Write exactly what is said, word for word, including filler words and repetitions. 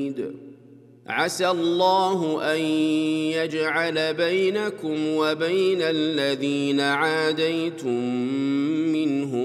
عسى الله أن يجعل بينكم وبين الذين عاديتم منهم